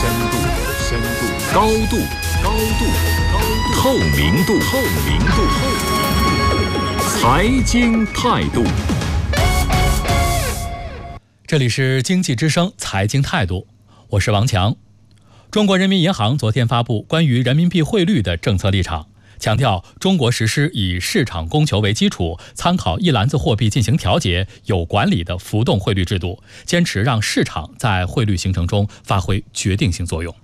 高度，透明度，财经态度。 这里是经济之声财经态度，我是王强。中国人民银行昨天发布关于人民币汇率的政策立场，强调中国实施以市场供求为基础，参考一篮子货币进行调节、有管理的浮动汇率制度，坚持让市场在汇率形成中发挥决定性作用。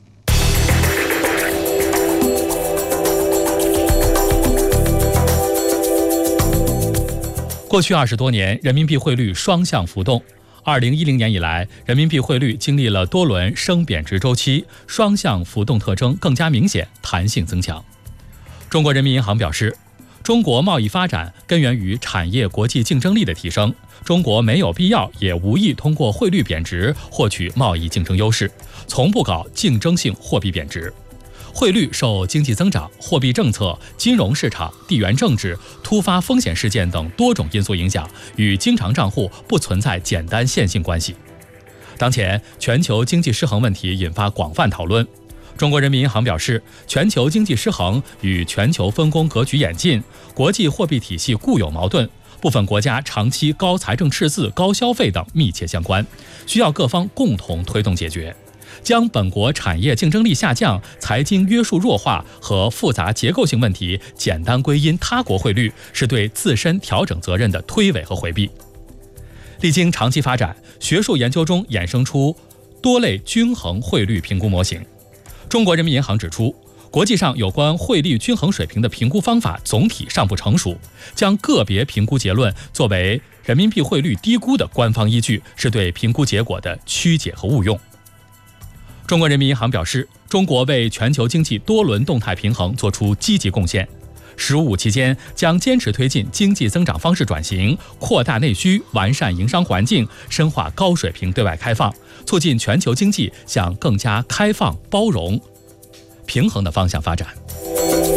过去20多年，人民币汇率双向浮动。2010年以来，人民币汇率经历了多轮升贬值周期，双向浮动特征更加明显，弹性增强。中国人民银行表示，中国贸易发展根源于产业国际竞争力的提升，中国没有必要也无意通过汇率贬值获取贸易竞争优势，从不搞竞争性货币贬值。汇率受经济增长、货币政策、金融市场、地缘政治、突发风险事件等多种因素影响，与经常账户不存在简单线性关系。当前，全球经济失衡问题引发广泛讨论。中国人民银行表示，全球经济失衡与全球分工格局演进、国际货币体系固有矛盾、部分国家长期高财政赤字、高消费等密切相关，需要各方共同推动解决。将本国产业竞争力下降、财经约束弱化和复杂结构性问题简单归因他国汇率，是对自身调整责任的推诿和回避。历经长期发展，学术研究中衍生出多类均衡汇率评估模型。中国人民银行指出，国际上有关汇率均衡水平的评估方法总体尚不成熟，将个别评估结论作为人民币汇率低估的官方依据，是对评估结果的曲解和误用。中国人民银行表示，中国为全球经济多轮动态平衡作出积极贡献。“十五”期间将坚持推进经济增长方式转型，扩大内需，完善营商环境，深化高水平对外开放，促进全球经济向更加开放、包容、平衡的方向发展。